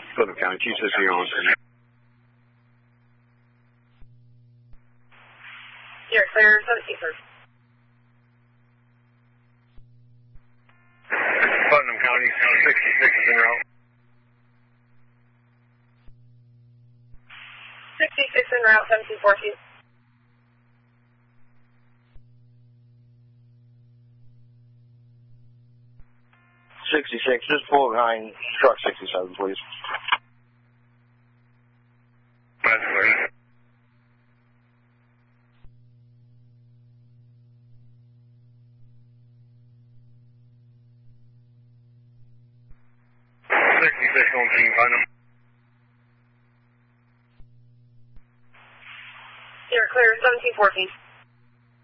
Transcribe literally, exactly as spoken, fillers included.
Putnam County, two sixty on. You're clear, seventeen thirty. Putnam County, sixty-six is en route. sixty-six en route, seventeen fourteen. sixty-six, just pull behind truck sixty-seven, please. That's clear. sixty-six on King Putnam. You're clear, seventeen fourteen.